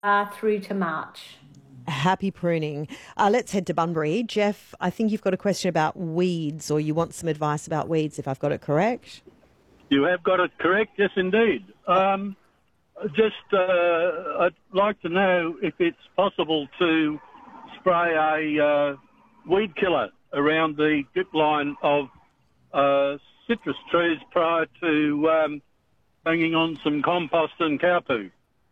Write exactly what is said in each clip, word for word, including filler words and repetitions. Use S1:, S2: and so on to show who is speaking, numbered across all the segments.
S1: uh, through to March.
S2: Happy pruning. Uh, let's head to Bunbury. Jeff, I think you've got a question about weeds, or you want some advice about weeds, if I've got it correct.
S3: You have got it correct, yes indeed. Um, just, uh, I'd like to know if it's possible to spray a uh, weed killer around the drip line of uh, citrus trees prior to um, banging on some compost and cow poo.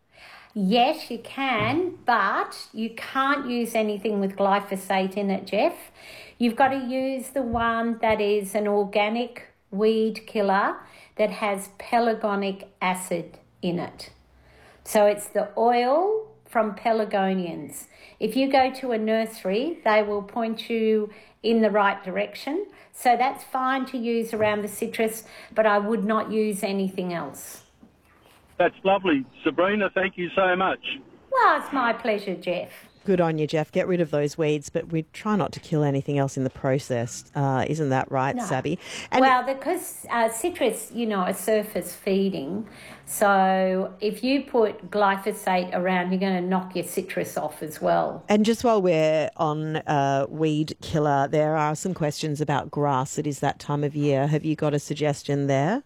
S1: Yes, you can, but you can't use anything with glyphosate in it, Jeff. You've got to use the one that is an organic weed killer that has pelargonic acid in it. So it's the oil from pelargonians. If you go to a nursery, they will point you in the right direction. So that's fine to use around the citrus, but I would not use anything else.
S3: That's lovely. Sabrina, thank you so much.
S1: Well, it's my pleasure, Jeff.
S2: Good on you, Jeff. Get rid of those weeds, but we try not to kill anything else in the process. Uh, isn't that right,
S1: No.
S2: Sabby? And
S1: well, because uh, citrus, you know, are surface feeding. So if you put glyphosate around, you're going to knock your citrus off as well.
S2: And just while we're on uh, weed killer, there are some questions about grass. It is that time of year. Have you got a suggestion there?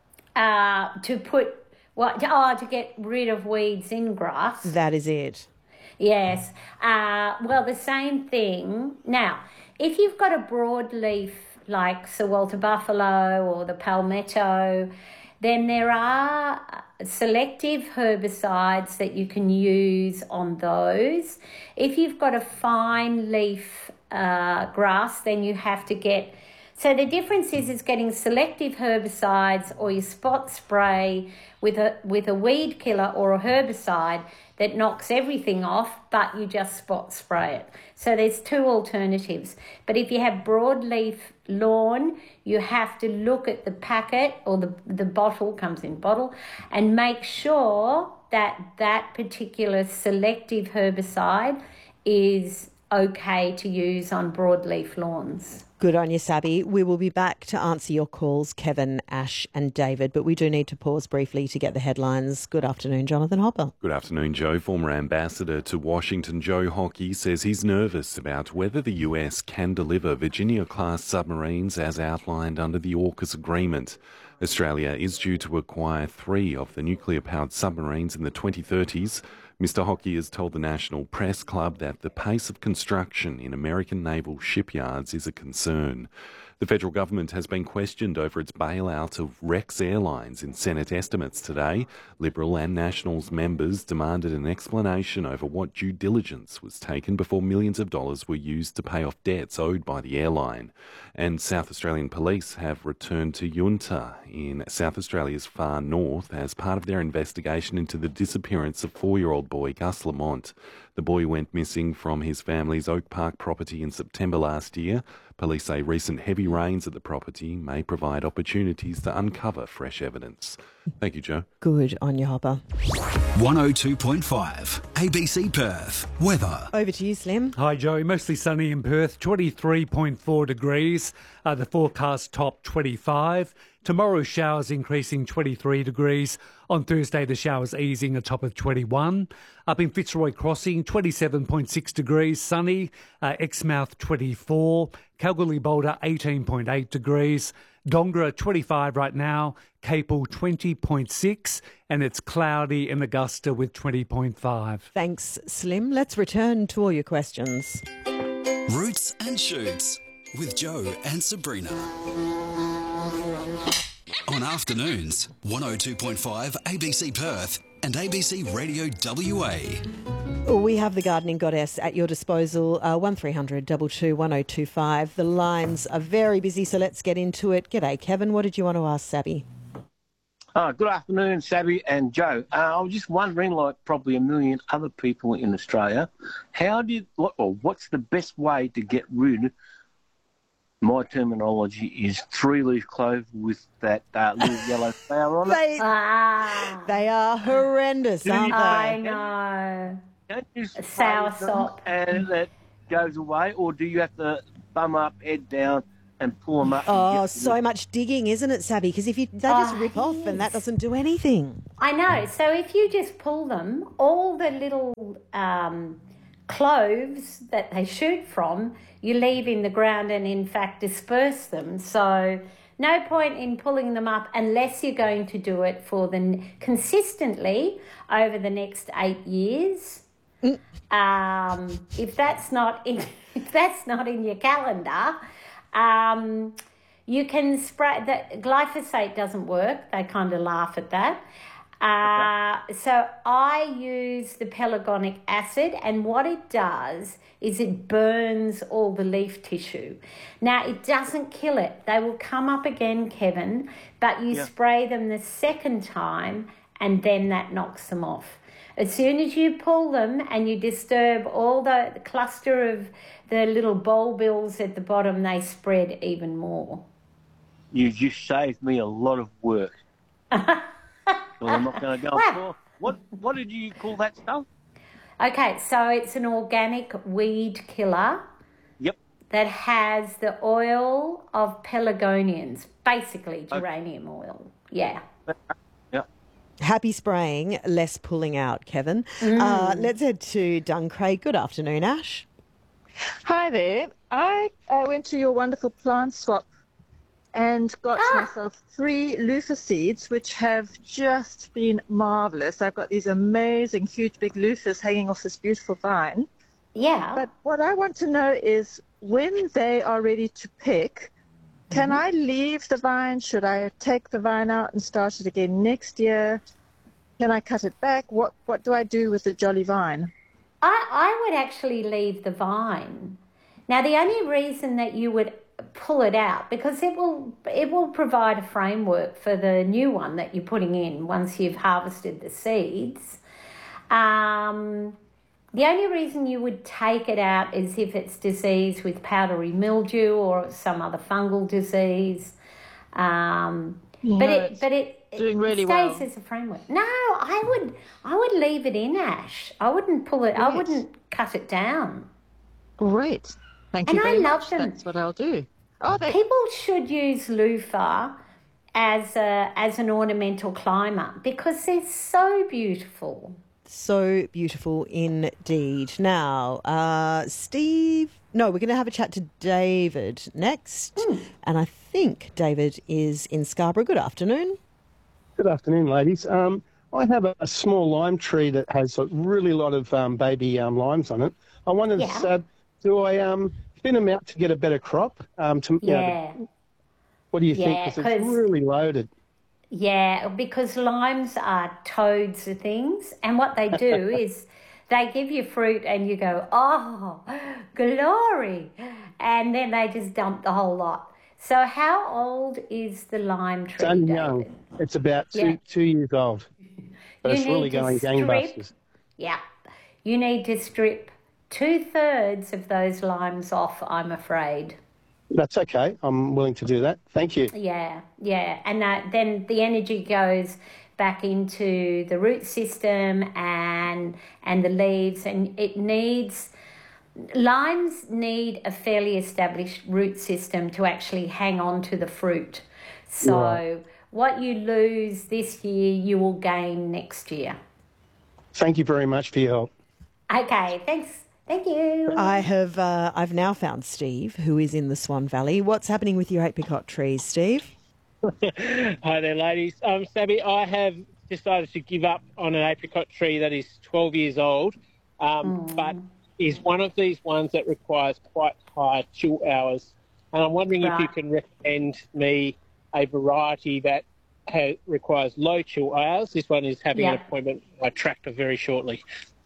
S1: Uh, to put, what? Oh, to get rid of weeds in grass.
S2: That is it.
S1: Yes. Uh, well, the same thing. Now, if you've got a broadleaf like Sir Walter Buffalo or the palmetto, then there are selective herbicides that you can use on those. If you've got a fine leaf uh, grass, then you have to get... So the difference is, is getting selective herbicides or you spot spray with a with a weed killer or a herbicide that knocks everything off, but you just spot spray it. So there's two alternatives. But if you have broadleaf lawn, you have to look at the packet, or the, the bottle, comes in bottle, and make sure that that particular selective herbicide is okay to use on broadleaf lawns.
S2: Good on you, Sabby. We will be back to answer your calls, Kevin, Ash and David, but we do need to pause briefly to get the headlines. Good afternoon, Jonathan Hopper.
S4: Good afternoon, Joe. Former ambassador to Washington, Joe Hockey, says he's nervous about whether the U S can deliver Virginia-class submarines as outlined under the AUKUS agreement. Australia is due to acquire three of the nuclear-powered submarines in the twenty thirties. Mister Hockey has told the National Press Club that the pace of construction in American naval shipyards is a concern. The federal government has been questioned over its bailout of Rex Airlines in Senate estimates today. Liberal and Nationals members demanded an explanation over what due diligence was taken before millions of dollars were used to pay off debts owed by the airline. And South Australian police have returned to Yunta in South Australia's far north as part of their investigation into the disappearance of four-year-old boy Gus Lamont. The boy went missing from his family's Oak Park property in September last year. Police say recent heavy rains at the property may provide opportunities to uncover fresh evidence. Thank you, Joe.
S2: Good on you, Hopper.
S5: one oh two point five A B C Perth. Weather.
S2: Over to you, Slim.
S6: Hi, Joey. Mostly sunny in Perth, twenty-three point four degrees. Uh, the forecast top twenty-five. Tomorrow, showers increasing twenty-three degrees. On Thursday, the showers easing a top of twenty-one. Up in Fitzroy Crossing, twenty-seven point six degrees, sunny. Uh, Exmouth, twenty-four. Kalgoorlie Boulder, eighteen point eight degrees. Dongra, twenty-five right now. Capel, twenty point six. And it's cloudy in Augusta with twenty point five.
S2: Thanks, Slim. Let's return to all your questions.
S5: Roots and Shoots with Joe and Sabrina. On afternoons, one oh two point five A B C Perth and A B C Radio W A.
S2: We have the gardening goddess at your disposal, uh, one three hundred two two one oh two five. The lines are very busy, so let's get into it. G'day, Kevin. What did you want to ask Sabby?
S7: Oh, good afternoon, Sabby and Joe. Uh, I was just wondering, like probably a million other people in Australia, how did, what, or what's the best way to get rid, my terminology is three-leaf clover with that uh, little yellow flower on it?
S2: They,
S1: Ah,
S2: they are horrendous, aren't they?
S1: I know.
S7: Don't you spray
S1: Sour
S7: them
S1: sop.
S7: and that goes away, or do you have to bum up, head down, and pull them up.
S2: Oh, so much digging, isn't it, Sabby? Because if you they just
S1: Oh,
S2: rip off
S1: it
S2: and that
S1: is.
S2: doesn't do anything.
S1: I know. So if you just pull them, all the little um, cloves that they shoot from, you leave in the ground and in fact disperse them. So no point in pulling them up unless you're going to do it for the consistently over the next eight years.
S2: Mm.
S1: Um, if that's not in, if that's not in your calendar, um, you can spray. The glyphosate doesn't work. They kind of laugh at that. Uh, so I use the pelargonic acid, and what it does is it burns all the leaf tissue. Now, it doesn't kill it. They will come up again, Kevin, but you
S7: Yeah.
S1: spray them the second time, and then that knocks them off. As soon as you pull them and you disturb all the, the cluster of the little bulbils at the bottom, they spread even more.
S7: You just saved me a lot of work. Well, I'm not going to go
S1: Wow.
S7: for. What What did you call that stuff?
S1: Okay, so it's an organic weed killer
S7: Yep.
S1: that has the oil of pelargonians, basically geranium oil. Yeah.
S7: Yeah.
S2: Happy spraying, less pulling out, Kevin. Uh, let's head to Duncraig. Good afternoon, Ash.
S8: Hi there. I uh, went to your wonderful plant swap and got
S1: Ah.
S8: myself three loofah seeds, which have just been marvellous. I've got these amazing, huge, big loofahs hanging off this beautiful vine.
S1: Yeah.
S8: But what I want to know is when they are ready to pick, can I leave the vine? Should I take the vine out and start it again next year? Can I cut it back? What What do I do with the jolly vine?
S1: I, I would actually leave the vine. Now, the only reason that you would pull it out, because it will it will provide a framework for the new one that you're putting in once you've harvested the seeds. Um, the only reason you would take it out is if it's diseased with powdery mildew or some other fungal disease. Um,
S8: No,
S1: but it
S8: it's
S1: but it, it
S8: doing really
S1: stays
S8: well.
S1: as a framework. No, I would I would leave it in, Ash. I wouldn't pull it. I
S8: Yes.
S1: wouldn't cut it down.
S8: Great. Thank
S1: And
S8: you
S1: I
S8: very
S1: love
S8: much.
S1: them.
S8: That's what I'll do. Oh, they,
S1: People should use loofah as a as an ornamental climber because they're so beautiful.
S2: So beautiful indeed. Now, uh, Steve, no, we're going to have a chat to David next. And I think David is in Scarborough. Good afternoon.
S9: Good afternoon, ladies. Um, I have a, a small lime tree that has a really lot of um, baby um, limes on it. I wondered,
S1: Yeah.
S9: uh, do I um, thin them out to get a better crop? Um, to, you know,
S1: Yeah.
S9: what do you think?
S1: Yeah,
S9: Because it's
S1: 'cause-
S9: really loaded.
S1: Yeah, because limes are toads of things, and what they do is they give you fruit and you go, oh, glory, and then they just dump the whole lot. So how old is the lime tree,
S9: It's only
S1: David?
S9: young. It's about two,
S1: Yeah.
S9: two years old. But
S1: You
S9: it's really
S1: need to
S9: going
S1: strip-
S9: gangbusters.
S1: Yeah, you need to strip two-thirds of those limes off, I'm afraid.
S9: That's okay. I'm willing to do that. Thank you.
S1: Yeah, yeah. And uh, then the energy goes back into the root system and and the leaves, and it needs limes need a fairly established root system to actually hang on to the fruit. So
S9: Right.
S1: what you lose this year, you will gain next year.
S9: Thank you very much for your help.
S1: Okay, thanks. Thank you.
S2: I have, uh, I've now found Steve, who is in the Swan Valley. What's happening with your apricot trees, Steve?
S10: Hi there, ladies. Um, Sabby, I have decided to give up on an apricot tree that is twelve years old, um, but is one of these ones that requires quite high chill hours. And I'm wondering if you
S1: Right.
S10: can recommend me a variety that ha- requires low chill hours. This one is having an
S1: Yeah.
S10: appointment with my tractor very shortly.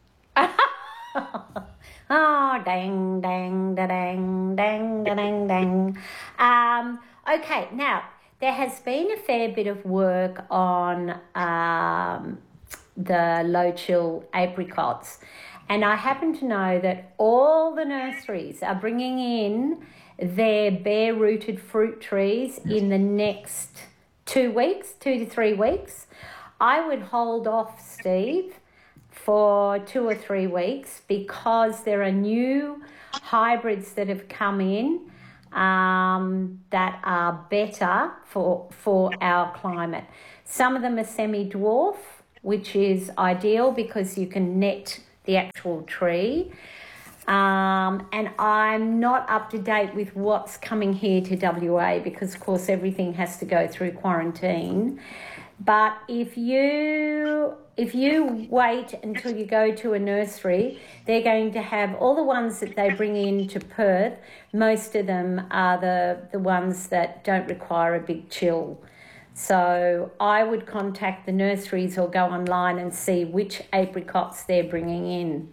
S1: Oh, dang, dang, da, dang, dang, da, dang, dang. Um, okay, now, there has been a fair bit of work on um, the low chill apricots, and I happen to know that all the nurseries are bringing in their bare rooted fruit trees in the next two weeks, two to three weeks. I would hold off, Steve, for two or three weeks because there are new hybrids that have come in um, that are better for for our climate. Some of them are semi-dwarf, which is ideal because you can net the actual tree. Um, and I'm not up to date with what's coming here to W A because, of course, everything has to go through quarantine. But if you if you wait until you go to a nursery, they're going to have all the ones that they bring in to Perth. Most of them are the, the ones that don't require a big chill. So I would contact the nurseries or go online and see which apricots they're bringing in.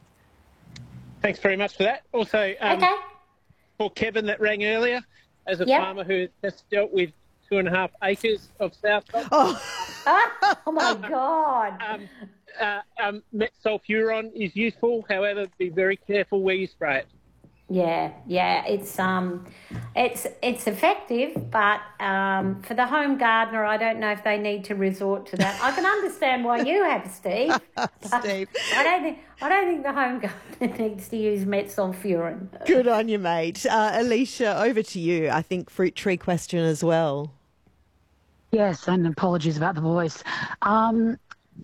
S10: Thanks very much for that. Also, um,
S1: okay.
S10: for Kevin that rang earlier, as a
S1: yep.
S10: farmer who has dealt with two and a half acres of South
S2: Oh,
S1: oh my God.
S10: Um, uh, um, metsulfuron is useful. However, be very careful where you spray it.
S1: Yeah, yeah, it's um, it's it's effective, but um, for the home gardener, I don't know if they need to resort to that. I can understand why you have, Steve.
S2: Steve,
S1: I don't think I don't think the home gardener needs to use metsulfuron.
S2: Good on you, mate. Uh, Alicia, over to you. I think fruit tree question as well.
S11: Yes, and apologies about the voice. Um,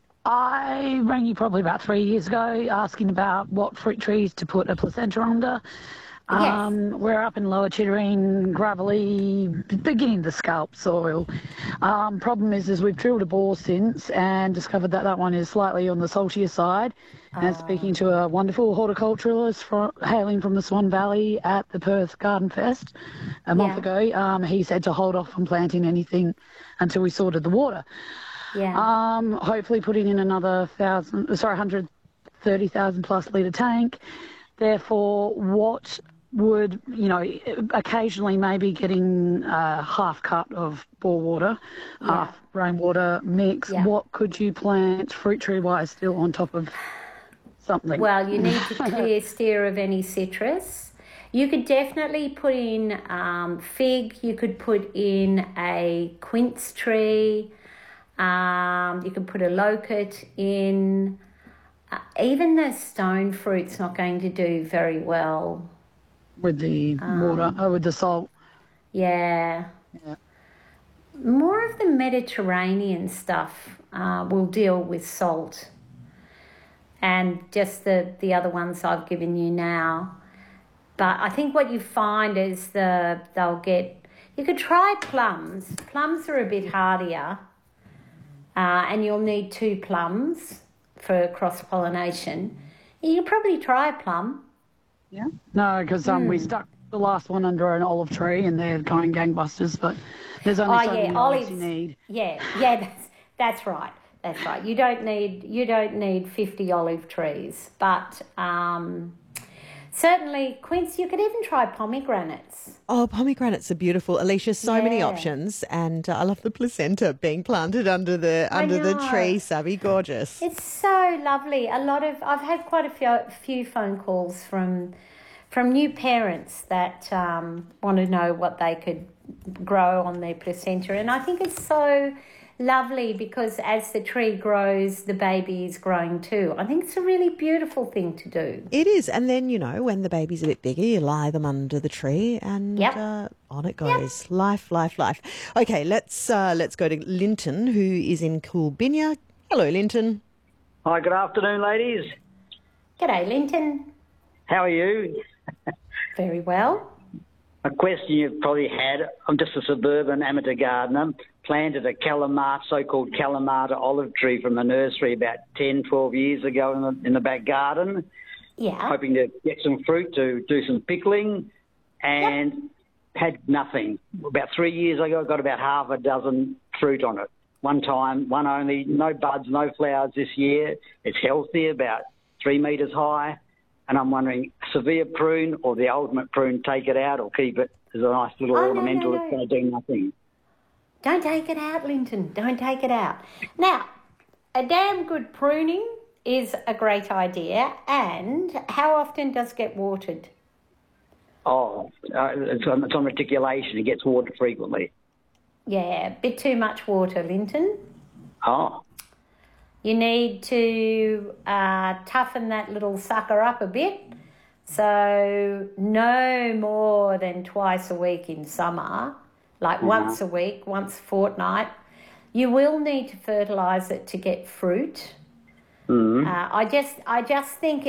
S11: I rang you probably about three years ago asking about what fruit trees to put a placenta under. Um, yes. We're up in Lower Chittering, gravelly, beginning the scalp soil. Um, problem is, is we've drilled a bore since and discovered that that one is slightly on the saltier side. Uh. And speaking to a wonderful horticulturalist from, hailing from the Swan Valley at the Perth Garden Fest a month yeah. ago, um, he said to hold off on planting anything until we sorted the water.
S1: Yeah.
S11: Um, hopefully putting in another thousand, sorry, one hundred thirty thousand plus litre tank. Therefore, what would, you know, occasionally maybe getting a half cut of bore water, yeah. half rainwater mix. Yeah. What could you plant fruit tree wise still on top of something?
S1: Well, you need to clear steer of any citrus. You could definitely put in um, fig. You could put in a quince tree. Um, you can put a locust in. Uh, even the stone fruit's not going to do very well.
S11: With the um, water, oh, with the salt.
S1: Yeah.
S11: yeah.
S1: More of the Mediterranean stuff uh, will deal with salt. And just the, the other ones I've given you now. But I think what you find is the they'll get... You could try plums. Plums are a bit hardier. Uh, and you'll need two plums for cross-pollination. You can probably try a plum.
S11: Yeah. No, because um, mm. we stuck the last one under an olive tree and they're kind of gangbusters, but there's only
S1: oh,
S11: so
S1: yeah,
S11: many olives you need.
S1: Yeah, yeah, that's, that's right. That's right. You don't need you don't need fifty olive trees, but um, certainly quince. You could even try pomegranates.
S2: Oh, pomegranates are beautiful, Alicia. So
S1: yeah.
S2: many options, and uh, I love the placenta being planted under the under the tree. Savvy, gorgeous.
S1: It's so lovely. A lot of I've had quite a few few phone calls from from new parents that um, want to know what they could grow on their placenta, and I think it's so lovely because as the tree grows, the baby is growing too. I think it's a really beautiful thing to do.
S2: It is. And then, you know, when the baby's a bit bigger, you lie them under the tree and
S1: yep.
S2: uh, on it goes. Yep. Life, life, life. Okay, let's uh, let's go to Linton, who is in Coolbinia. Hello, Linton.
S12: Hi, good afternoon, ladies.
S1: G'day, Linton.
S12: How are you?
S1: Very well.
S12: A question you've probably had. I'm just a suburban amateur gardener. Planted a Kalamata, so-called Kalamata olive tree from a nursery about ten, twelve years ago in the, in the back garden.
S1: Yeah.
S12: Hoping to get some fruit to do some pickling and yep. had nothing. About three years ago, I got about half a dozen fruit on it. One time, one only, no buds, no flowers this year. It's healthy, about three metres high. And I'm wondering, severe prune or the ultimate prune, take it out or keep it as a nice little
S1: oh,
S12: ornamental
S1: no, no, no.
S12: that's going to do nothing.
S1: Don't take it out, Linton. Don't take it out. Now, a damn good pruning is a great idea. And how often does it get watered?
S12: Oh, uh, it's, on, it's on reticulation. It gets watered frequently.
S1: Yeah, a bit too much water, Linton.
S12: Oh.
S1: You need to uh, toughen that little sucker up a bit So no more than twice a week in summer, like
S12: Uh-huh.
S1: once a week, once a fortnight. You will need to fertilise it to get fruit.
S12: Mm.
S1: Uh, I just, I just think